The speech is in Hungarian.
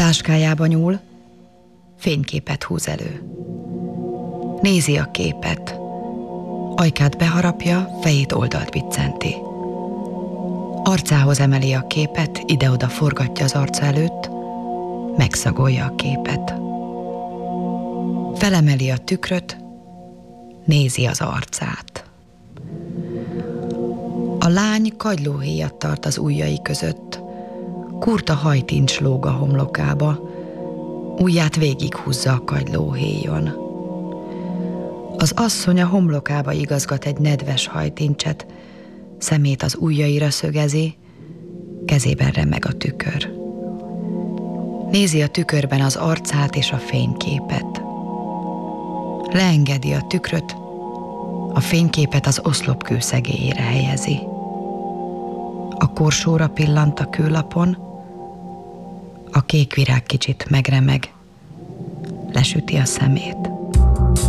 Táskájába nyúl, fényképet húz elő. Nézi a képet, ajkát beharapja, fejét oldalt biccenti. Arcához emeli a képet, ide-oda forgatja az arca előtt, megszagolja a képet. Felemeli a tükröt, nézi az arcát. A lány kagylóhéjat tart az ujjai között, kurta hajtincs lóg a homlokába, ujját végighúzza a kagylóhéjon. Az asszony a homlokába igazgat egy nedves hajtincset, szemét az ujjaira szögezi, kezében remeg a tükör. Nézi a tükörben az arcát és a fényképet. Leengedi a tükröt, a fényképet az oszlop kőszegélyére helyezi. A korsóra pillant a kőlapon, a kék virág kicsit megremeg, lesüti a szemét.